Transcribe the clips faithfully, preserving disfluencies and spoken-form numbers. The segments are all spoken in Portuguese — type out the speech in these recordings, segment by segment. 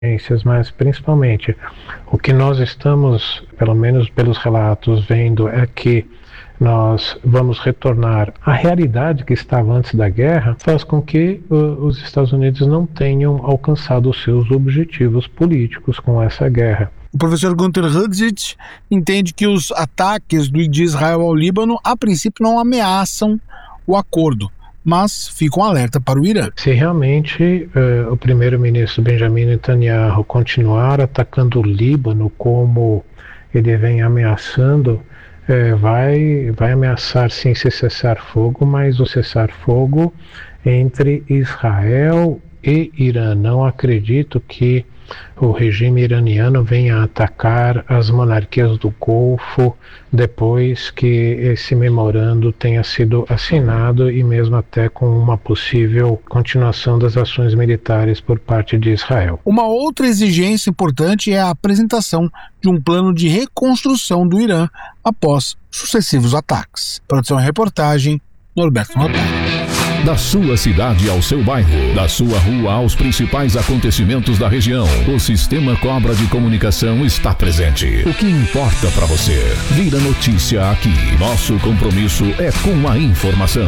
mas principalmente o que nós estamos, pelo menos pelos relatos, vendo é que nós vamos retornar à realidade que estava antes da guerra, faz com que uh, os Estados Unidos não tenham alcançado os seus objetivos políticos com essa guerra. O professor Gunter Hudzik entende que os ataques de Israel ao Líbano, a princípio, não ameaçam o acordo, mas ficam alerta para o Irã. Se realmente uh, o primeiro-ministro Benjamin Netanyahu continuar atacando o Líbano como ele vem ameaçando, uh, vai, vai ameaçar sim esse cessar-fogo, mas o cessar-fogo entre Israel e Irã. Não acredito que o regime iraniano venha atacar as monarquias do Golfo depois que esse memorando tenha sido assinado e mesmo até com uma possível continuação das ações militares por parte de Israel. Uma outra exigência importante é a apresentação de um plano de reconstrução do Irã após sucessivos ataques. Produção e reportagem, Norberto Notari. Da sua cidade ao seu bairro, da sua rua aos principais acontecimentos da região, o Sistema Cobra de Comunicação está presente. O que importa para você? Vira notícia aqui. Nosso compromisso é com a informação.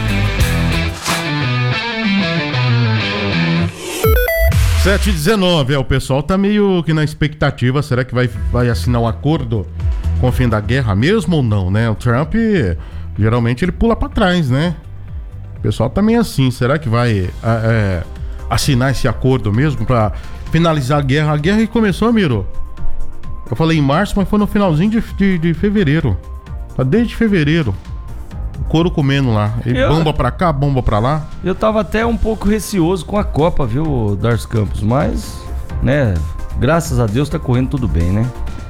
sete e dezenove, é, o pessoal tá meio que na expectativa, será que vai, vai assinar um acordo com o fim da guerra mesmo ou não, né? O Trump, geralmente ele pula para trás, né? O pessoal tá meio assim, será que vai é, assinar esse acordo mesmo pra finalizar a guerra? A guerra que começou, Miro, eu falei em março, mas foi no finalzinho de, de, de fevereiro. Tá desde fevereiro. O couro comendo lá. E eu, bomba pra cá, bomba pra lá. Eu tava até um pouco receoso com a Copa, viu, Darcy Campos? Mas, né, graças a Deus tá correndo tudo bem, né?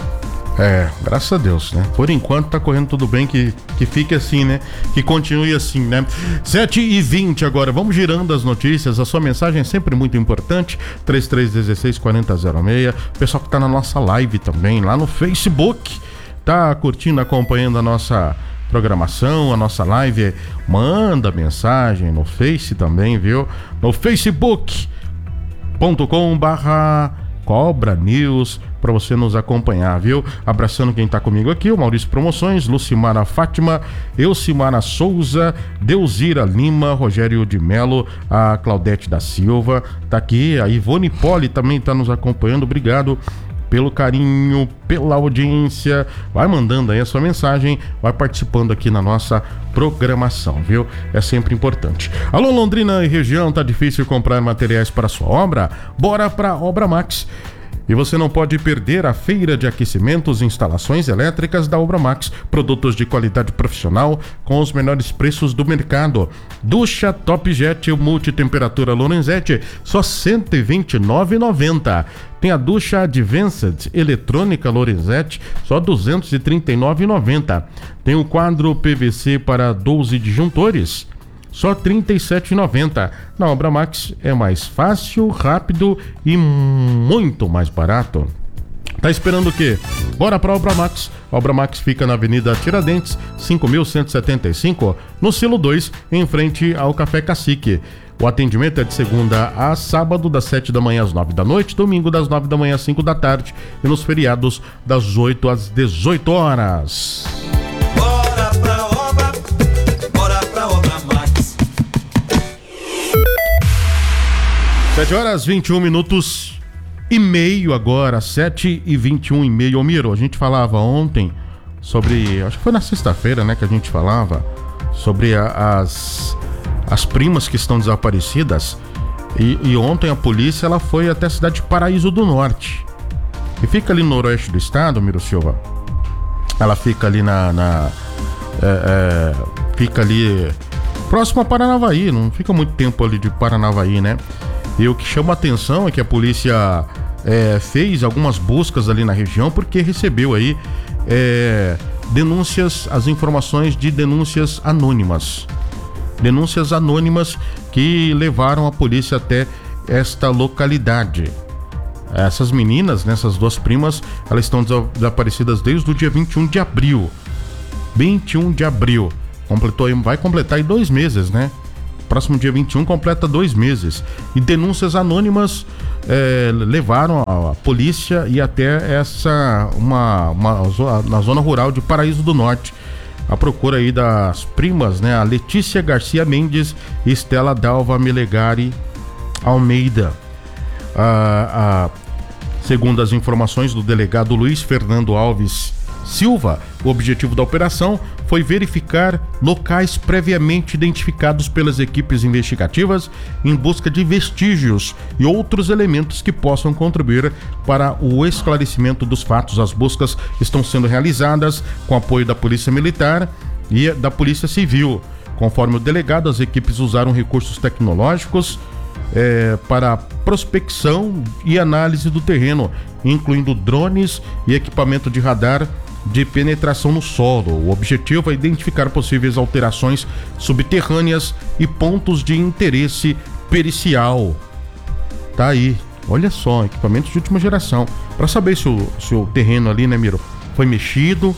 É, graças a Deus, né? Por enquanto tá correndo tudo bem, que, que fique assim, né? Que continue assim, né? sete e vinte agora, vamos girando as notícias. A sua mensagem é sempre muito importante. três três um seis, quatro zero zero seis. O pessoal que tá na nossa live também, lá no Facebook, tá curtindo, acompanhando a nossa programação, a nossa live, manda mensagem no Face também, viu? No facebook ponto com barra Cobra News, para você nos acompanhar, viu? Abraçando quem tá comigo aqui, o Maurício Promoções, Lucimara Fátima, Elcimara Souza, Deuzira Lima, Rogério de Melo, a Claudete da Silva, tá aqui, a Ivone Poli também tá nos acompanhando, obrigado pelo carinho, pela audiência, vai mandando aí a sua mensagem, vai participando aqui na nossa programação, viu? É sempre importante. Alô, Londrina e região, tá difícil comprar materiais para sua obra? Bora pra Obra Max. E você não pode perder a feira de aquecimentos e instalações elétricas da Obra Max. Produtos de qualidade profissional com os menores preços do mercado. Ducha Top Jet multitemperatura Lorenzetti, só cento e vinte e nove reais e noventa centavos. Tem a ducha Advanced eletrônica Lorenzetti, só duzentos e trinta e nove reais e noventa centavos. Tem o quadro P V C para doze disjuntores, só trinta e sete reais e noventa centavos. Na Obra Max é mais fácil, rápido e muito mais barato. Tá esperando o quê? Bora pra Obra Max. A Obra Max fica na Avenida Tiradentes, cinco mil cento e setenta e cinco, no Silo dois, em frente ao Café Cacique. O atendimento é de segunda a sábado, das sete da manhã às nove da noite, domingo das nove da manhã às cinco da tarde e nos feriados das oito às dezoito horas. Bora pra obra, bora pra Obra Max. sete horas, vinte e um minutos e meio agora, sete e vinte e um e meio. Ô Miro, a gente falava ontem sobre, acho que foi na sexta-feira, né, que a gente falava sobre a, as, as primas que estão desaparecidas e, e ontem a polícia, ela foi até a cidade de Paraíso do Norte, que fica ali no noroeste do estado, Miro Silva. Ela fica ali na, na é, é, fica ali próximo a Paranavaí, não fica muito tempo ali de Paranavaí, né? E o que chama a atenção é que a polícia é, fez algumas buscas ali na região porque recebeu aí é, denúncias, as informações de denúncias anônimas. Denúncias anônimas que levaram a polícia até esta localidade. Essas meninas, né, essas duas primas, elas estão desaparecidas desde o dia vinte e um de abril. vinte e um de abril. Completou, vai completar aí dois meses, né? Próximo dia vinte e um completa dois meses. E denúncias anônimas é, levaram a, a polícia e até essa uma, uma na zona rural de Paraíso do Norte, a procura aí das primas, né, a Letícia Garcia Mendes e Estela Dalva Melegari Almeida. A, a, segundo as informações do delegado Luiz Fernando Alves Silva, o objetivo da operação foi verificar locais previamente identificados pelas equipes investigativas em busca de vestígios e outros elementos que possam contribuir para o esclarecimento dos fatos. As buscas estão sendo realizadas com apoio da Polícia Militar e da Polícia Civil. Conforme o delegado, as equipes usaram recursos tecnológicos é, para prospecção e análise do terreno, incluindo drones e equipamento de radar de penetração no solo. O objetivo é identificar possíveis alterações subterrâneas e pontos de interesse pericial. Tá aí, olha só, equipamentos de última geração, para saber se o, se o terreno ali, né, Miro, foi mexido,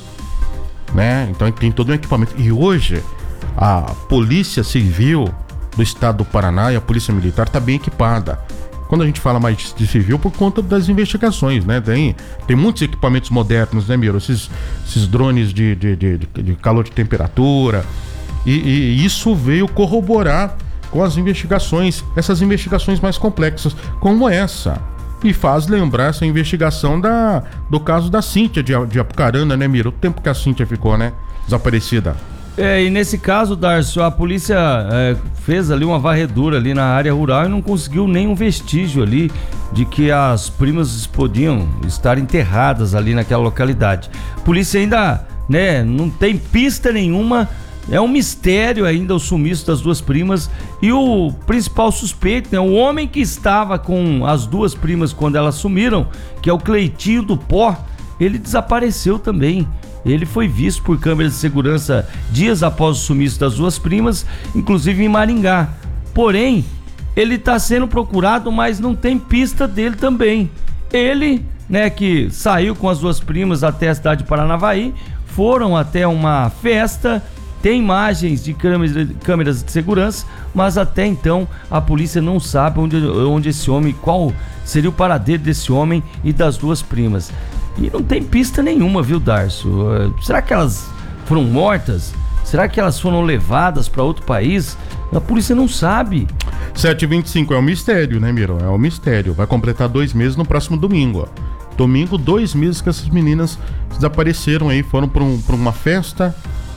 né? Então tem todo um equipamento. E hoje a Polícia Civil do Estado do Paraná e a Polícia Militar tá bem equipada. Quando a gente fala mais de civil, por conta das investigações, né? Tem, tem muitos equipamentos modernos, né, Miro? Esses, esses drones de, de, de, de calor de temperatura. E, e isso veio corroborar com as investigações, essas investigações mais complexas, como essa. E faz lembrar essa investigação da, do caso da Cíntia de, de Apucarana, né, Miro? O tempo que a Cíntia ficou, né? Desaparecida. É, e nesse caso, Darcio, a polícia é, fez ali uma varredura ali na área rural e não conseguiu nenhum vestígio ali de que as primas podiam estar enterradas ali naquela localidade. A polícia ainda, né, não tem pista nenhuma, é um mistério ainda o sumiço das duas primas e o principal suspeito, né, o homem que estava com as duas primas quando elas sumiram, que é o Cleitinho do Pó, ele desapareceu também. Ele foi visto por câmeras de segurança dias após o sumiço das duas primas, inclusive em Maringá. Porém, ele está sendo procurado, mas não tem pista dele também. Ele, né, que saiu com as duas primas até a cidade de Paranavaí, foram até uma festa, tem imagens de câmeras, câmeras de segurança, mas até então a polícia não sabe onde, onde esse homem, qual seria o paradeiro desse homem e das duas primas. E não tem pista nenhuma, viu, Darcio? Será que elas foram mortas? Será que elas foram levadas para outro país? A polícia não sabe. sete e vinte e cinco é um mistério, né, Miro? É um mistério. Vai completar dois meses no próximo domingo, ó. Domingo, dois meses que essas meninas desapareceram aí, foram para um, uma festa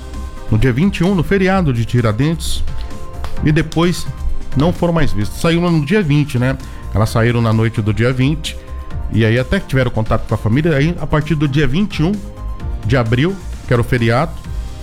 no dia vinte e um, no feriado de Tiradentes, e depois não foram mais vistas. Saíram no dia vinte, né? Elas saíram na noite do dia vinte. E aí até que tiveram contato com a família, aí a partir do dia vinte e um de abril, que era o feriado,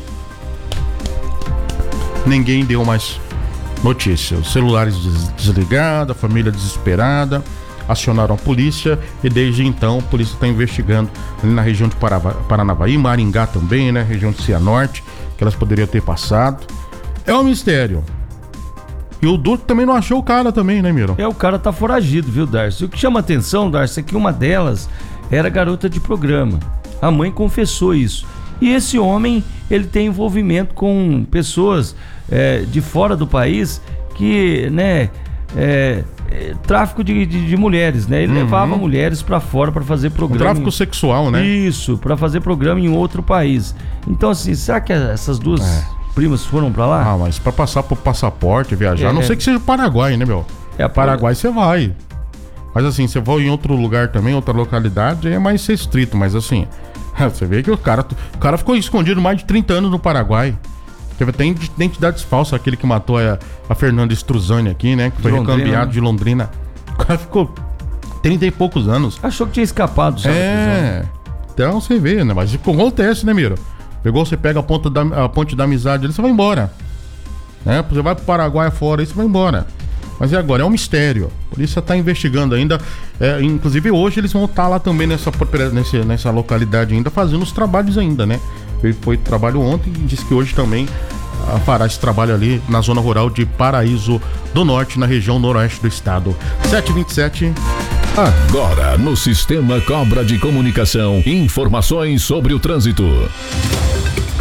ninguém deu mais notícia. Os celulares des- desligados, a família desesperada, acionaram a polícia e desde então a polícia está investigando ali na região de Parava- Paranavaí, Maringá também, né? Região de Cianorte, que elas poderiam ter passado. É um mistério. E o Duque também não achou o cara também, né, Miro? É, o cara tá foragido, viu, Darcio? O que chama atenção, Darcio, é que uma delas era garota de programa. A mãe confessou isso. E esse homem, ele tem envolvimento com pessoas é, de fora do país que, né, é, é, tráfico de, de, de mulheres, né? Ele uhum. levava mulheres pra fora pra fazer programa. Um tráfico em... sexual, né? Isso, pra fazer programa em outro país. Então, assim, será que essas duas... É. primas foram pra lá? Ah, mas pra passar pro passaporte, viajar, a é. não sei que seja Paraguai, né, meu? É, Paraguai você vai. Mas assim, você vai em outro lugar também, outra localidade, aí é mais restrito, mas assim, você vê que o cara, o cara ficou escondido mais de trinta anos no Paraguai. Teve até identidades falsas, aquele que matou a, a Fernanda Struzani aqui, né? Que foi recambiado de Londrina. O cara ficou trinta e poucos anos. Achou que tinha escapado, sabe? É. Então você vê, né? Mas acontece, né, Miro? Pegou, você pega a, ponta da, a ponte da amizade ali, você vai embora. Né? Você vai pro Paraguai fora, aí você vai embora. Mas e agora? É um mistério. A polícia tá investigando ainda. É, inclusive hoje eles vão estar lá também nessa, nessa, nessa localidade ainda, fazendo os trabalhos ainda, né? Ele foi trabalho ontem e disse que hoje também ah, fará esse trabalho ali na zona rural de Paraíso do Norte, na região noroeste do estado. sete e vinte e sete. Agora, no Sistema Cobra de Comunicação, informações sobre o trânsito.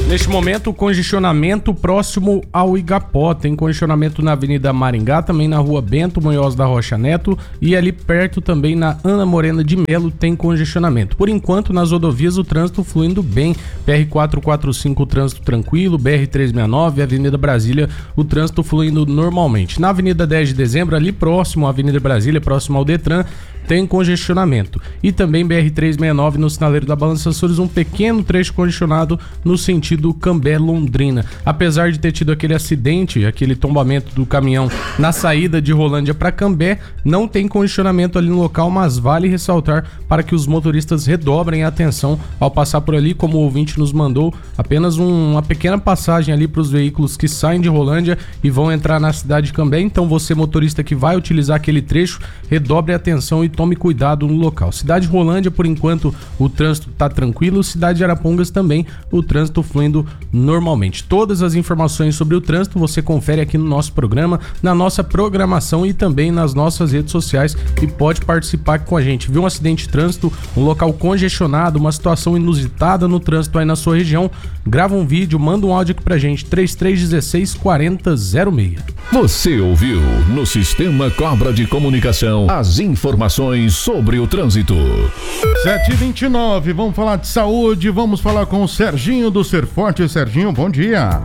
Neste momento, congestionamento próximo ao Igapó. Tem congestionamento na Avenida Maringá, também na Rua Bento Munhoz da Rocha Neto e ali perto também na Ana Morena de Melo tem congestionamento. Por enquanto, nas rodovias o trânsito fluindo bem. B R quatrocentos e quarenta e cinco o trânsito tranquilo, B R trezentos e sessenta e nove, Avenida Brasília o trânsito fluindo normalmente. Na Avenida dez de Dezembro, ali próximo à Avenida Brasília, próximo ao Detran, tem congestionamento. E também B R trezentos e sessenta e nove no sinaleiro da Balança Açores, um pequeno trecho congestionado no sentido Cambé-Londrina. Apesar de ter tido aquele acidente, aquele tombamento do caminhão na saída de Rolândia para Cambé, não tem congestionamento ali no local, mas vale ressaltar para que os motoristas redobrem a atenção ao passar por ali, como o ouvinte nos mandou, apenas um, uma pequena passagem ali para os veículos que saem de Rolândia e vão entrar na cidade de Cambé. Então você, motorista que vai utilizar aquele trecho, redobre a atenção e tome cuidado no local. Cidade de Rolândia, por enquanto, o trânsito está tranquilo. Cidade de Arapongas também, o trânsito fluindo normalmente. Todas as informações sobre o trânsito você confere aqui no nosso programa, na nossa programação e também nas nossas redes sociais, e pode participar com a gente. Viu um acidente de trânsito, um local congestionado, uma situação inusitada no trânsito aí na sua região? Grava um vídeo, manda um áudio aqui pra gente, três três um seis, quatro zero zero seis. Você ouviu no Sistema Cobra de Comunicação as informações sobre o trânsito. sete e vinte e nove, vamos falar de saúde, vamos falar com o Serginho do Ser Forte. Serginho, bom dia.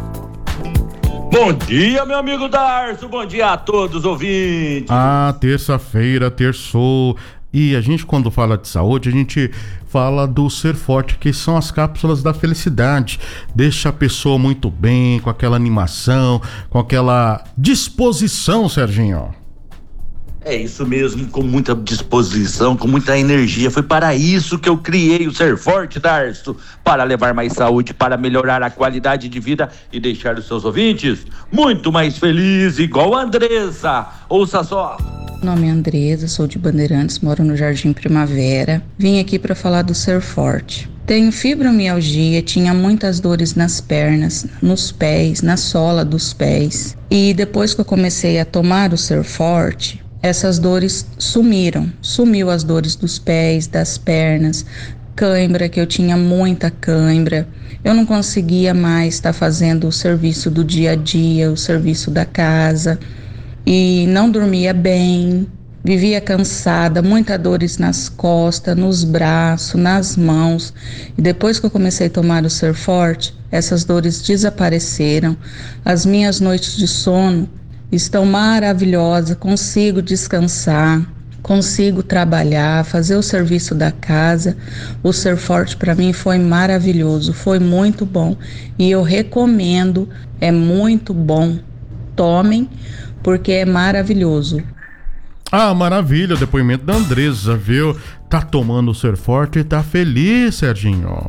Bom dia, meu amigo Darcio, bom dia a todos os ouvintes. Ah, terça-feira, terçou. E a gente, quando fala de saúde, a gente fala do Ser Forte, que são as cápsulas da felicidade. Deixa a pessoa muito bem, com aquela animação, com aquela disposição, Serginho. É isso mesmo, com muita disposição, com muita energia. Foi para isso que eu criei o Ser Forte, Darcio, para levar mais saúde, para melhorar a qualidade de vida e deixar os seus ouvintes muito mais felizes, igual a Andressa. Ouça só. Meu nome é Andresa, sou de Bandeirantes, moro no Jardim Primavera. Vim aqui para falar do Ser Forte. Tenho fibromialgia, tinha muitas dores nas pernas, nos pés, na sola dos pés. E depois que eu comecei a tomar o Ser Forte, essas dores sumiram. Sumiu as dores dos pés, das pernas, cãibra, que eu tinha muita cãibra. Eu não conseguia mais estar fazendo o serviço do dia a dia, o serviço da casa. E não dormia bem, vivia cansada, muitas dores nas costas, nos braços, nas mãos. E depois que eu comecei a tomar o Ser Forte, essas dores desapareceram. As minhas noites de sono estão maravilhosas, consigo descansar, consigo trabalhar, fazer o serviço da casa. O Ser Forte para mim foi maravilhoso, foi muito bom e eu recomendo, é muito bom. Tomem, porque é maravilhoso. Ah, maravilha, o depoimento da Andresa, viu? Tá tomando o Ser Forte e tá feliz, Serginho.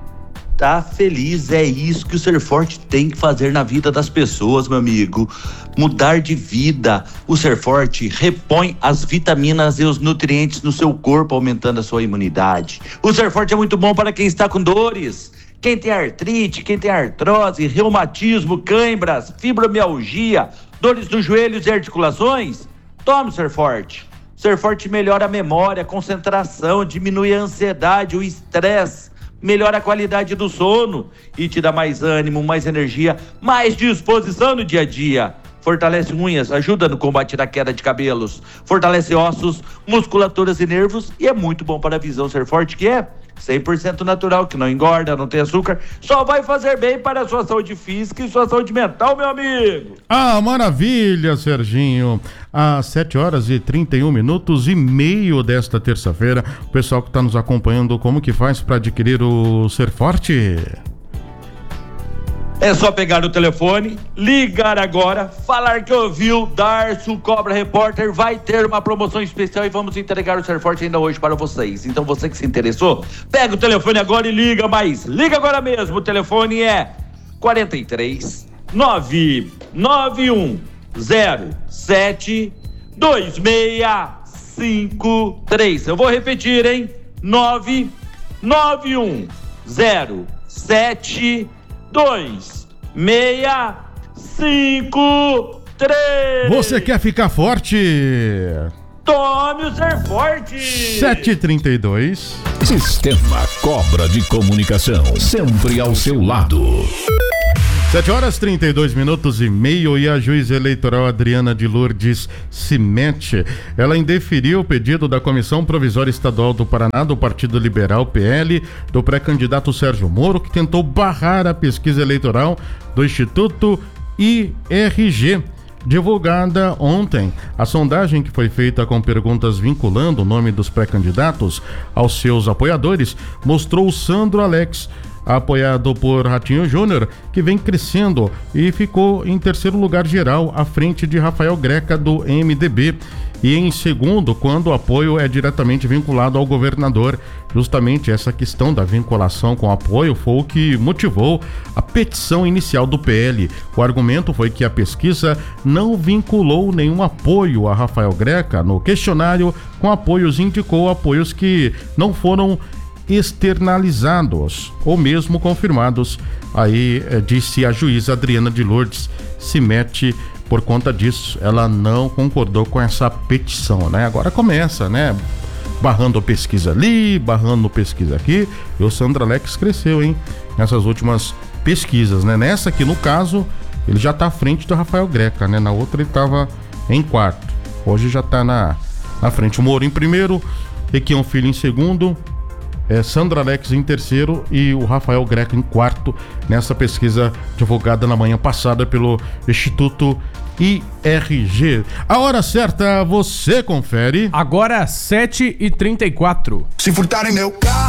Tá feliz, é isso que o Ser Forte tem que fazer na vida das pessoas, meu amigo. Mudar de vida. O Ser Forte repõe as vitaminas e os nutrientes no seu corpo, aumentando a sua imunidade. O Ser Forte é muito bom para quem está com dores. Quem tem artrite, quem tem artrose, reumatismo, cãibras, fibromialgia, dores nos joelhos e articulações, tome o Ser Forte. Ser Forte melhora a memória, a concentração, diminui a ansiedade, o estresse, melhora a qualidade do sono e te dá mais ânimo, mais energia, mais disposição no dia a dia. Fortalece unhas, ajuda no combate da queda de cabelos, fortalece ossos, musculaturas e nervos e é muito bom para a visão. Ser Forte, que é cem por cento natural, que não engorda, não tem açúcar, só vai fazer bem para a sua saúde física e sua saúde mental, meu amigo. Ah, maravilha, Serginho. Às sete horas e trinta e um minutos e meio desta terça-feira, o pessoal que está nos acompanhando, como que faz para adquirir o Ser Forte? É só pegar o telefone, ligar agora, falar que ouviu Darcio Cobra Repórter, vai ter uma promoção especial e vamos entregar o Ser Forte ainda hoje para vocês. Então você que se interessou, pega o telefone agora e liga, mas liga agora mesmo. O telefone é quarenta e três, nove nove um zero sete dois seis cinco três. Eu vou repetir, hein? nove nove um zero sete dois seis cinco três. Você quer ficar forte? tome o Ser Forte! sete e trinta e dois. Sistema Cobra de Comunicação, sempre ao seu lado. sete horas trinta e dois minutos e meio e a juíza eleitoral Adriana de Lourdes Cimete, ela indeferiu o pedido da Comissão Provisória Estadual do Paraná do Partido Liberal P L do pré-candidato Sérgio Moro, que tentou barrar a pesquisa eleitoral do Instituto I R G, divulgada ontem. A sondagem, que foi feita com perguntas vinculando o nome dos pré-candidatos aos seus apoiadores, mostrou o Sandro Alex, apoiado por Ratinho Júnior, que vem crescendo e ficou em terceiro lugar geral, à frente de Rafael Greca, do M D B, e em segundo quando o apoio é diretamente vinculado ao governador. Justamente essa questão da vinculação com o apoio foi o que motivou a petição inicial do P L. O argumento foi que a pesquisa não vinculou nenhum apoio a Rafael Greca. No questionário com apoios indicou apoios que não foram externalizados ou mesmo confirmados. Aí eh, disse a juíza Adriana de Lourdes Cimete. Por conta disso, ela não concordou com essa petição, né? Agora começa, né? Barrando pesquisa ali, barrando pesquisa aqui. E o Sandro Alex cresceu, hein? Nessas últimas pesquisas, né? Nessa aqui, no caso, ele já tá à frente do Rafael Greca, né? Na outra ele tava em quarto. Hoje já tá na, na frente. O Moro em primeiro, Requião Filho em segundo, É, Sandro Alex em terceiro e o Rafael Greca em quarto, nessa pesquisa divulgada na manhã passada pelo Instituto I R G. A hora certa você confere. Agora sete e trinta e quatro. Se furtarem meu carro